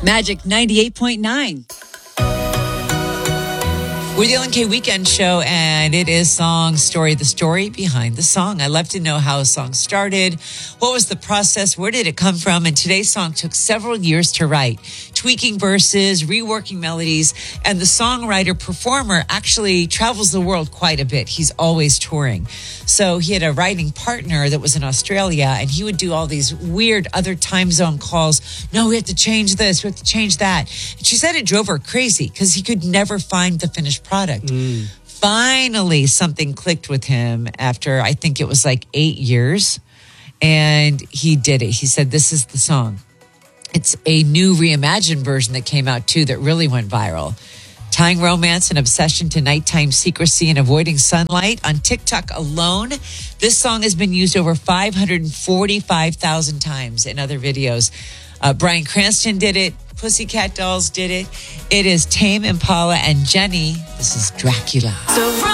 Magic 98.9. We're the LNK Weekend Show, and it is Song Story, the story behind the song. I love to know how a song started. What was the process? Where did it come from? And today's song took several years to write, tweaking verses, reworking melodies, and the songwriter-performer actually travels the world quite a bit. He's always touring. So he had a writing partner that was in Australia, and he would do all these weird other time zone calls. No, we have to change this. We have to change that. And she said it drove her crazy because he could never find the finished product. Finally, something clicked with him after, I think it was like 8 years, and he did it. He said, this is the song. It's a new reimagined version that came out too that really went viral. Tying romance and obsession to nighttime secrecy and avoiding sunlight. On TikTok alone, this song has been used over 545,000 times in other videos. Bryan Cranston did it. Pussycat Dolls did it. It is Tame Impala and Jenny. This is Dracula.